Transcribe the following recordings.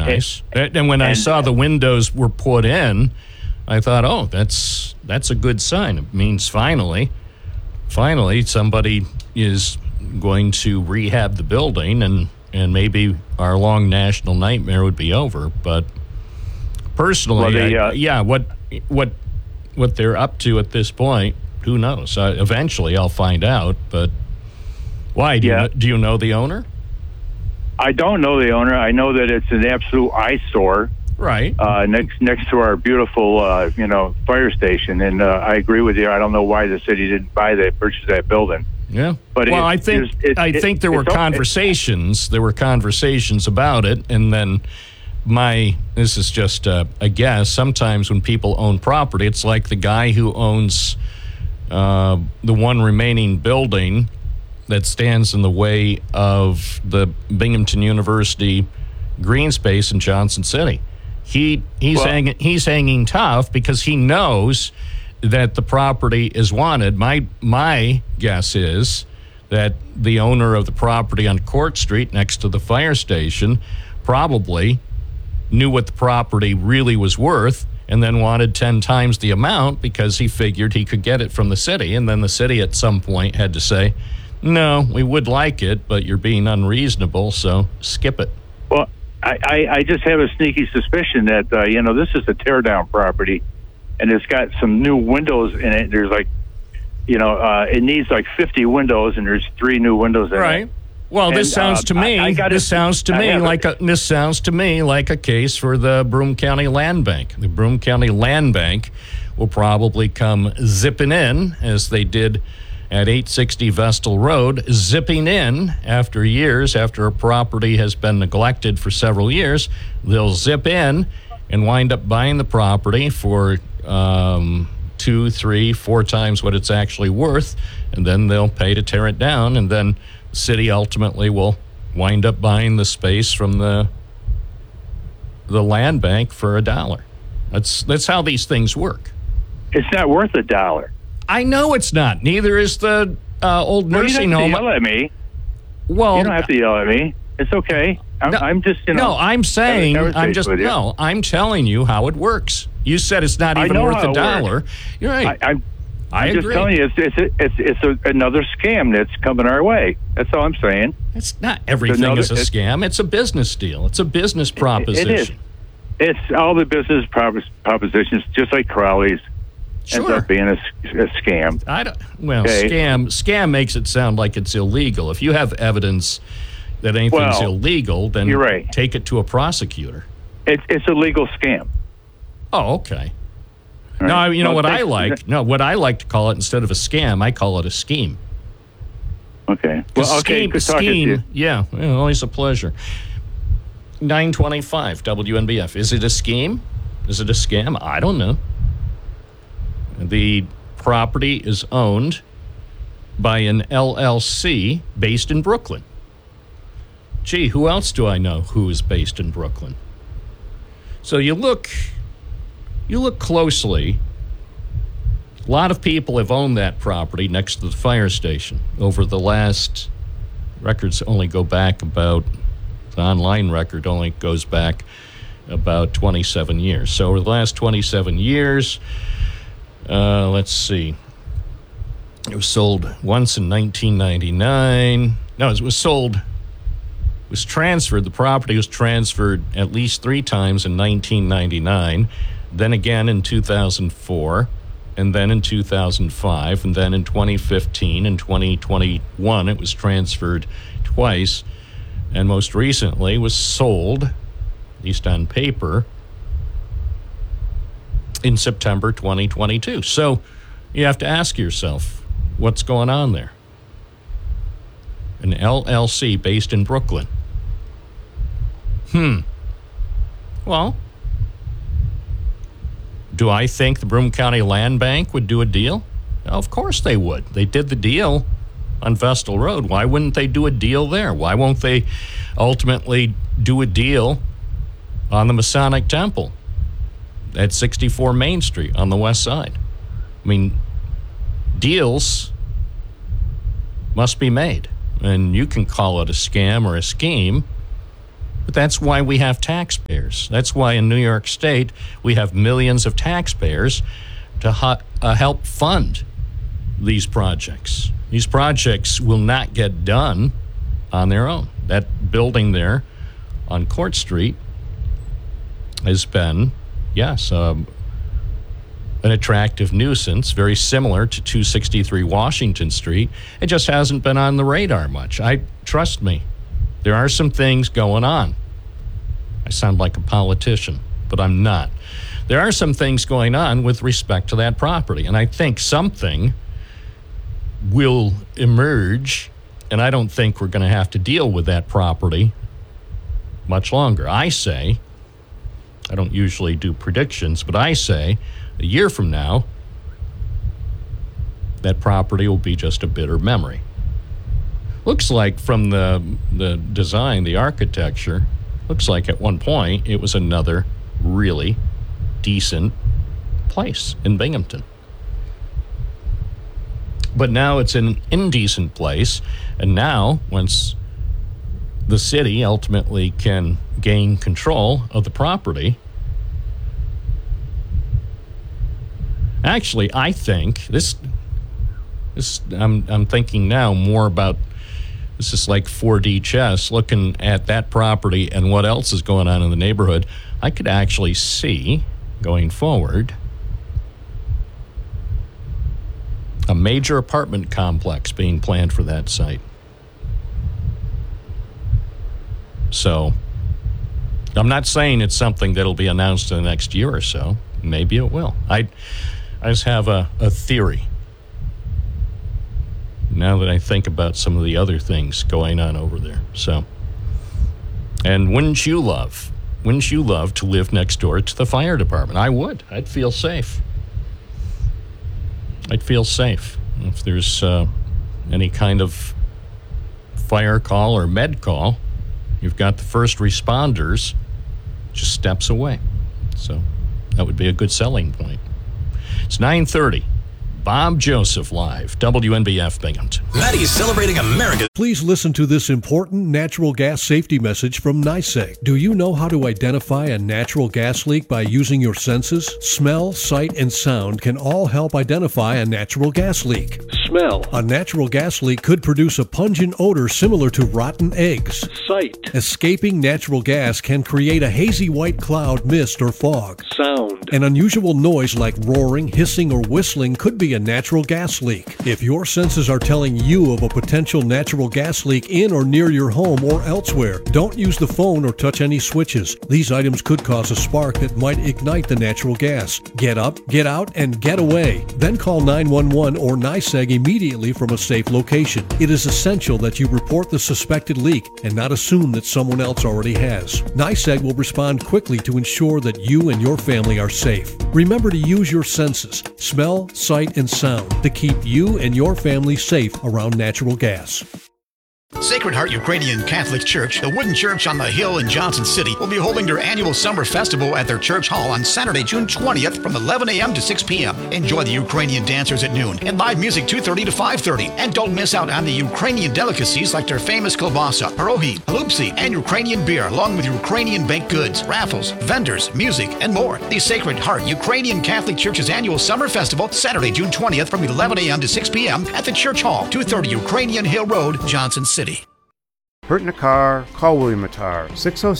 nice. And when I saw the windows were put in, I thought, oh, that's a good sign. It means finally somebody is going to rehab the building, and maybe our long national nightmare would be over. But personally, what they're up to at this point, who knows? Eventually, I'll find out. But why? Do you know the owner? I don't know the owner. I know that it's an absolute eyesore. Right. Next to our beautiful, fire station. And I agree with you. I don't know why the city didn't purchase that building. Yeah. But I think there were conversations. There were conversations about it, and then this is just a guess. Sometimes when people own property, it's like the guy who owns the one remaining building that stands in the way of the Binghamton University green space in Johnson City. He's hanging tough because he knows that the property is wanted. My guess is that the owner of the property on Court Street next to the fire station probably knew what the property really was worth and then wanted 10 times the amount because he figured he could get it from the city. And then the city at some point had to say, no, we would like it, but you're being unreasonable, so skip it. Well, I just have a sneaky suspicion that, this is a tear-down property, and it's got some new windows in it. There's it needs like 50 windows, and there's 3 new windows in it. Right. Well, this sounds to me like a case for the Broome County Land Bank. The Broome County Land Bank will probably come zipping in, as they did at 860 Vestal Road, zipping in after a property has been neglected for several years. They'll zip in and wind up buying the property for 2, 3, 4 times what it's actually worth, and then they'll pay to tear it down, and then the city ultimately will wind up buying the space from the land bank for $1. That's how these things work. It's not worth $1. I know it's not. Neither is the old nursing home. You don't have to yell at me. Well, you don't have to yell at me. It's okay. I'm just, I'm saying, I'm telling you how it works. You said it's not even worth $1. You're right. I'm just telling you, it's another scam that's coming our way. That's all I'm saying. It's not everything is a scam. It's a business deal. It's a business proposition. It is. It's all the business propositions, just like Crowley's. Sure. Ends up being a scam. Scam makes it sound like it's illegal. If you have evidence that anything's illegal, then you're right. Take it to a prosecutor. It's a legal scam. Oh, okay. Right. No, what I like to call it, instead of a scam, I call it a scheme. Okay. Well, okay. Good talking to you. Yeah, always a pleasure. 925 WNBF. Is it a scheme? Is it a scam? I don't know. The property is owned by an LLC based in Brooklyn. Gee, who else do I know who is based in Brooklyn? So you look closely. A lot of people have owned that property next to the fire station over the last, records only go back about, the online record only goes back about 27 years. So over the last 27 years, let's see. It was sold once in 1999. No, it was transferred. The property was transferred at least 3 times in 1999, then again in 2004, and then in 2005, and then in 2015 and 2021 it was transferred twice, and most recently was sold, at least on paper, in September 2022. So you have to ask yourself, what's going on there? An LLC based in Brooklyn. Well, do I think the Broome County Land Bank would do a deal? Of course they would. They did the deal on Vestal Road. Why wouldn't they do a deal there? Why won't they ultimately do a deal on the Masonic Temple at 64 Main Street on the west side? I mean, deals must be made. And you can call it a scam or a scheme, But that's why we have taxpayers. That's why in New York State we have millions of taxpayers to help fund these projects. These projects will not get done on their own. That building there on Court Street has been, yes, an attractive nuisance, very similar to 263 Washington Street. It just hasn't been on the radar much. Trust me, there are some things going on. I sound like a politician, but I'm not. There are some things going on with respect to that property, and I think something will emerge, and I don't think we're going to have to deal with that property much longer. I say, I don't usually do predictions, but I say a year from now, that property will be just a bitter memory. Looks like from the design, the architecture, looks like at one point it was another really decent place in Binghamton. But now it's an indecent place, and now once the city ultimately can gain control of the property, actually, I think this I'm thinking now more about, this is like 4D chess, looking at that property and what else is going on in the neighborhood. I could actually see, going forward, a major apartment complex being planned for that site. So, I'm not saying it's something that'll be announced in the next year or so. Maybe it will. I just have a theory. Now that I think about some of the other things going on over there. So, and wouldn't you love to live next door to the fire department? I would. I'd feel safe. I'd feel safe if there's any kind of fire call or med call. You've got the first responders just steps away. So that would be a good selling point. It's 9:30. Bob Joseph Live, WNBF Binghamton. Maddie's celebrating America. Please listen to this important natural gas safety message from NYSEG. Do you know how to identify a natural gas leak by using your senses? Smell, sight, and sound can all help identify a natural gas leak. Smell. A natural gas leak could produce a pungent odor similar to rotten eggs. Sight. Escaping natural gas can create a hazy white cloud, mist, or fog. Sound. An unusual noise like roaring, hissing, or whistling could be a natural gas leak. If your senses are telling you of a potential natural gas leak in or near your home or elsewhere, don't use the phone or touch any switches. These items could cause a spark that might ignite the natural gas. Get up, get out, and get away. Then call 911 or NYSEG immediately from a safe location. It is essential that you report the suspected leak and not assume that someone else already has. NYSEG will respond quickly to ensure that you and your family are safe. Remember to use your senses, smell, sight, and sound to keep you and your family safe around natural gas. Sacred Heart Ukrainian Catholic Church, the wooden church on the hill in Johnson City, will be holding their annual summer festival at their church hall on Saturday, June 20th from 11 a.m. to 6 p.m. Enjoy the Ukrainian dancers at noon and live music 2:30 to 5:30. And don't miss out on the Ukrainian delicacies like their famous kielbasa, pierogi, halupsi, and Ukrainian beer, along with Ukrainian baked goods, raffles, vendors, music, and more. The Sacred Heart Ukrainian Catholic Church's annual summer festival, Saturday, June 20th from 11 a.m. to 6 p.m. at the church hall, 230 Ukrainian Hill Road, Johnson City. Hurt in a car? Call William Attar,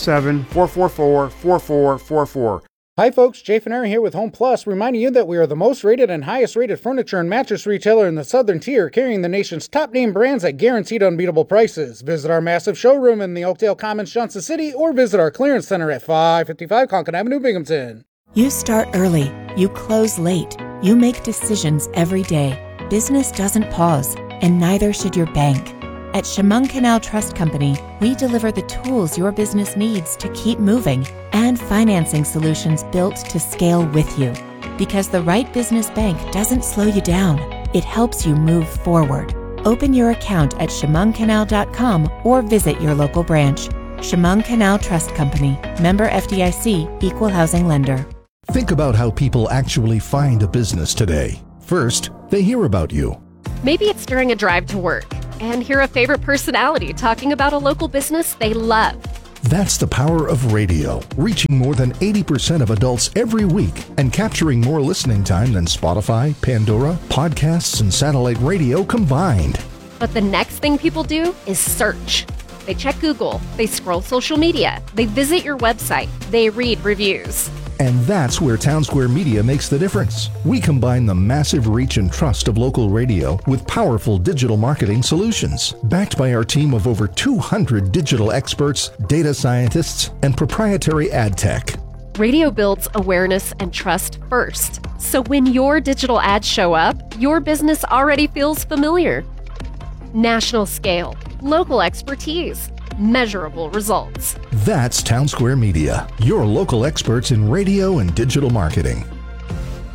607-444-4444. Hi folks, Jay Finera here with Home Plus, reminding you that we are the most rated and highest rated furniture and mattress retailer in the Southern Tier, carrying the nation's top name brands at guaranteed unbeatable prices. Visit our massive showroom in the Oakdale Commons, Johnson City, or visit our clearance center at 555 Concord Avenue, Binghamton. You start early, you close late, you make decisions every day. Business doesn't pause, and neither should your bank. At Chemung Canal Trust Company, we deliver the tools your business needs to keep moving and financing solutions built to scale with you. Because the right business bank doesn't slow you down, it helps you move forward. Open your account at chemungcanal.com or visit your local branch. Chemung Canal Trust Company, member FDIC, equal housing lender. Think about how people actually find a business today. First, they hear about you. Maybe it's during a drive to work and hear a favorite personality talking about a local business they love. That's the power of radio, reaching more than 80% of adults every week and capturing more listening time than Spotify, Pandora, podcasts, and satellite radio combined. But the next thing people do is search. They check Google, they scroll social media, they visit your website, they read reviews. And that's where Townsquare Media makes the difference. We combine the massive reach and trust of local radio with powerful digital marketing solutions, backed by our team of over 200 digital experts, data scientists, and proprietary ad tech. Radio builds awareness and trust first. So when your digital ads show up, your business already feels familiar. National scale, local expertise, measurable results. That's Townsquare Media, your local experts in radio and digital marketing.